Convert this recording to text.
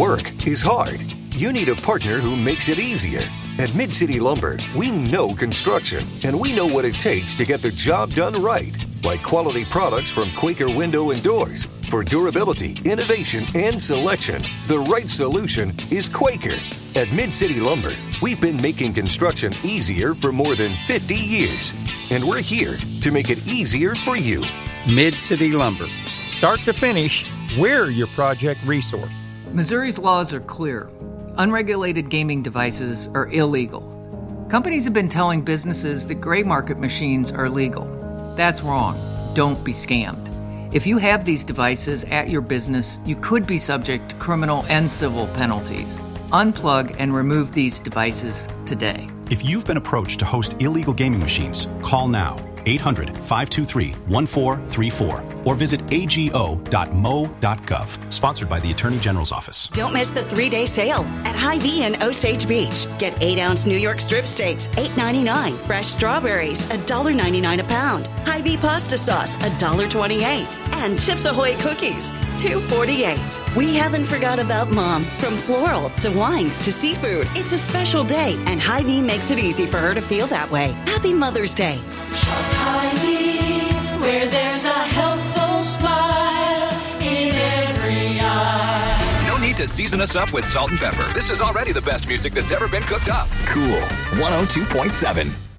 work is hard. You need a partner who makes it easier. At Mid-City Lumber, we know construction, and we know what it takes to get the job done right. Like quality products from Quaker Window and Doors. For durability, innovation, and selection, the right solution is Quaker. At Mid-City Lumber, we've been making construction easier for more than 50 years. And we're here to make it easier for you. Mid-City Lumber. Start to finish, we're your project resource. Missouri's laws are clear. Unregulated gaming devices are illegal. Companies have been telling businesses that gray market machines are legal. That's wrong. Don't be scammed. If you have these devices at your business, you could be subject to criminal and civil penalties. Unplug and remove these devices today. If you've been approached to host illegal gaming machines, call now. 800-523-1434 or visit ago.mo.gov. Sponsored by the Attorney General's Office. Don't miss the 3-day sale at Hy-Vee in Osage Beach. Get 8-ounce New York strip steaks, $8.99. Fresh strawberries, $1.99 a pound. Hy-Vee pasta sauce, $1.28. And Chips Ahoy cookies, $2.48. We haven't forgot about Mom. From floral to wines to seafood, it's a special day, and Hy-Vee makes it easy for her to feel that way. Happy Mother's Day. Shop Hy-Vee, where there's a helpful smile in every eye. No need to season us up with salt and pepper. This is already the best music that's ever been cooked up. Cool 102.7.